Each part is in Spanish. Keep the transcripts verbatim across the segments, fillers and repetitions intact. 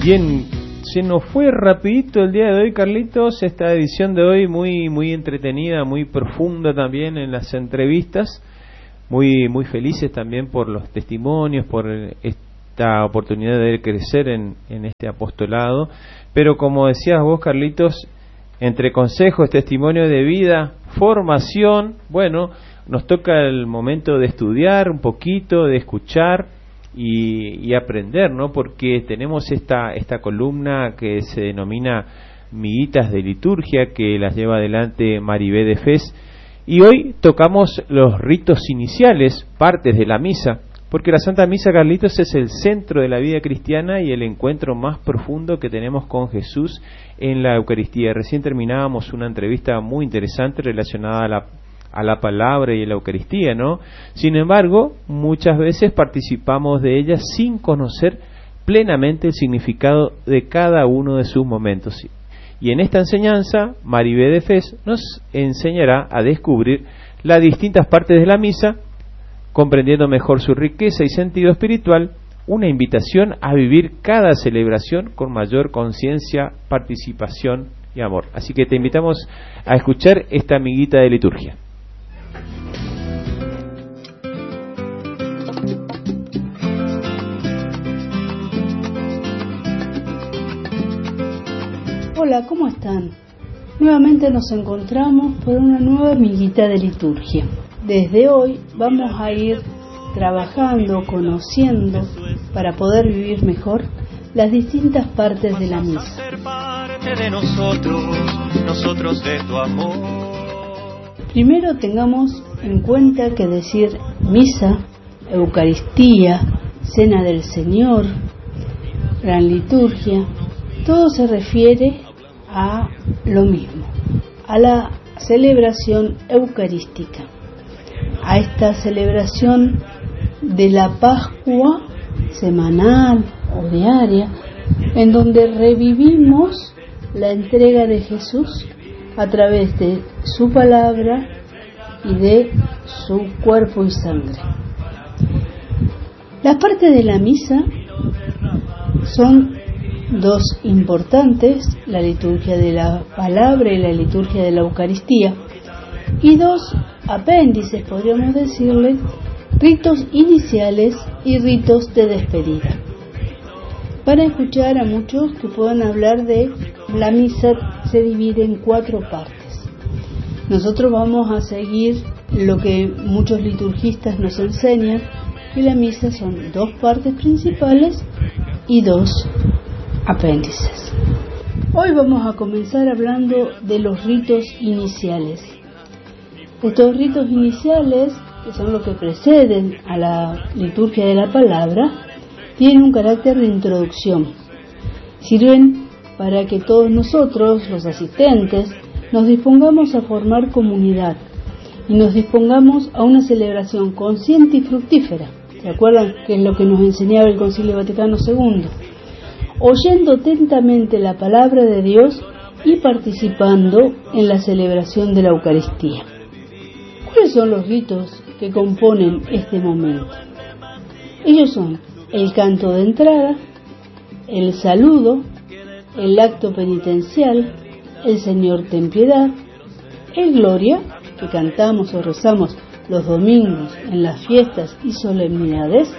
Bien, se nos fue rapidito el día de hoy, Carlitos, esta edición de hoy muy muy entretenida, muy profunda también en las entrevistas, muy muy felices también por los testimonios, por esta oportunidad de crecer en, en este apostolado, pero como decías vos, Carlitos, entre consejos, testimonio de vida, formación, bueno, nos toca el momento de estudiar un poquito, de escuchar y, y aprender, ¿no? Porque tenemos esta esta columna que se denomina Miguitas de Liturgia, que las lleva adelante Maribé de Fez, y hoy tocamos los ritos iniciales, partes de la misa, porque la Santa Misa, Carlitos, es el centro de la vida cristiana y el encuentro más profundo que tenemos con Jesús en la Eucaristía. Recién terminábamos una entrevista muy interesante relacionada a la a la palabra y a la Eucaristía, ¿no? Sin embargo, muchas veces participamos de ella sin conocer plenamente el significado de cada uno de sus momentos. Y en esta enseñanza, Maribé de Fez nos enseñará a descubrir las distintas partes de la misa, comprendiendo mejor su riqueza y sentido espiritual, una invitación a vivir cada celebración con mayor conciencia, participación y amor. Así que te invitamos a escuchar esta amiguita de liturgia. Hola, ¿cómo están? Nuevamente nos encontramos por una nueva amiguita de liturgia. Desde hoy vamos a ir trabajando, conociendo, para poder vivir mejor, las distintas partes de la misa. Ser parte de nosotros, nosotros de tu amor. Primero tengamos en cuenta que decir misa, Eucaristía, Cena del Señor, Gran Liturgia, todo se refiere a lo mismo, a la celebración eucarística, a esta celebración de la Pascua semanal o diaria, en donde revivimos la entrega de Jesús a través de su palabra y de su cuerpo y sangre. Las partes de la misa son dos importantes, la liturgia de la palabra y la liturgia de la Eucaristía, y dos apéndices, podríamos decirle, ritos iniciales y ritos de despedida. Van a escuchar a muchos que puedan hablar de la misa se divide en cuatro partes. Nosotros vamos a seguir lo que muchos liturgistas nos enseñan, que la misa son dos partes principales y dos apéndices. Hoy vamos a comenzar hablando de los ritos iniciales. Estos ritos iniciales, que son los que preceden a la liturgia de la palabra, tienen un carácter de introducción. Sirven para que todos nosotros, los asistentes, nos dispongamos a formar comunidad y nos dispongamos a una celebración consciente y fructífera. ¿Se acuerdan que es lo que nos enseñaba el Concilio Vaticano segundo? Oyendo atentamente la palabra de Dios y participando en la celebración de la Eucaristía. ¿Cuáles son los ritos que componen este momento? Ellos son el canto de entrada, el saludo, el acto penitencial, el Señor ten piedad, el Gloria, que cantamos o rezamos los domingos en las fiestas y solemnidades,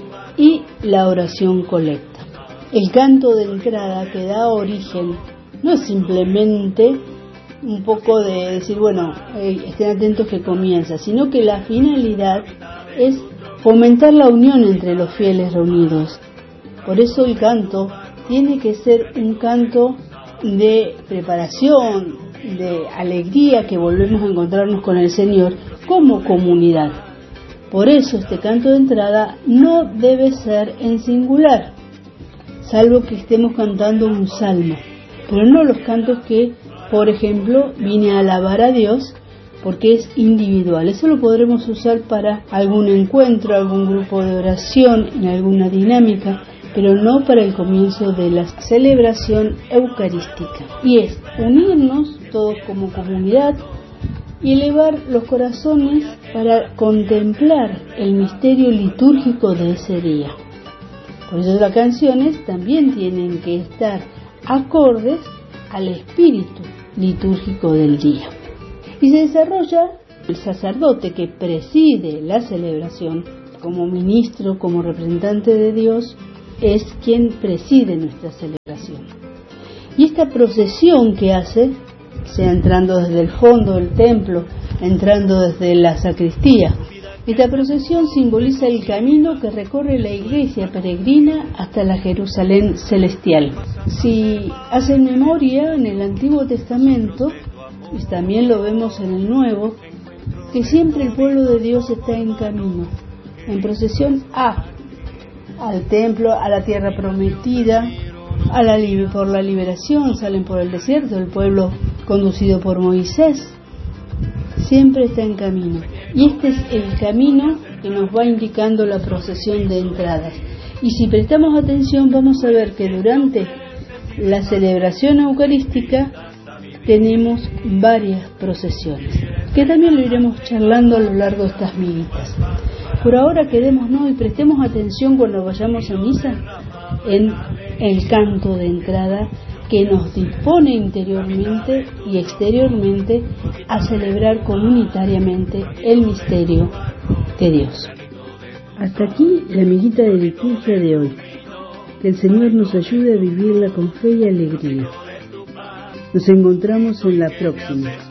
y la oración colecta. El canto de entrada que da origen no es simplemente un poco de decir, bueno, eh, estén atentos que comienza, sino que la finalidad es fomentar la unión entre los fieles reunidos. Por eso el canto tiene que ser un canto de preparación, de alegría, que volvemos a encontrarnos con el Señor como comunidad. Por eso este canto de entrada no debe ser en singular, salvo que estemos cantando un salmo, pero no los cantos que, por ejemplo, vine a alabar a Dios, porque es individual. Eso lo podremos usar para algún encuentro, algún grupo de oración, en alguna dinámica, pero no para el comienzo de la celebración eucarística. Y es unirnos todos como comunidad y elevar los corazones para contemplar el misterio litúrgico de ese día. Por eso las canciones también tienen que estar acordes al espíritu litúrgico del día. Y se desarrolla el sacerdote que preside la celebración, como ministro, como representante de Dios, es quien preside nuestra celebración. Y esta procesión que hace, sea entrando desde el fondo del templo, entrando desde la sacristía, esta procesión simboliza el camino que recorre la iglesia peregrina hasta la Jerusalén celestial. Si hacen memoria, en el Antiguo Testamento, y también lo vemos en el Nuevo, que siempre el pueblo de Dios está en camino, en procesión a, al templo, a la tierra prometida, a la, por la liberación, salen por el desierto, el pueblo conducido por Moisés, siempre está en camino. Y este es el camino que nos va indicando la procesión de entradas. Y si prestamos atención vamos a ver que durante la celebración eucarística tenemos varias procesiones, que también lo iremos charlando a lo largo de estas miguitas. Por ahora quedémonos y prestemos atención cuando vayamos a misa en el canto de entrada que nos dispone interiormente y exteriormente a celebrar comunitariamente el misterio de Dios. Hasta aquí la miguita de liturgia de hoy. Que el Señor nos ayude a vivirla con fe y alegría. Nos encontramos en la próxima.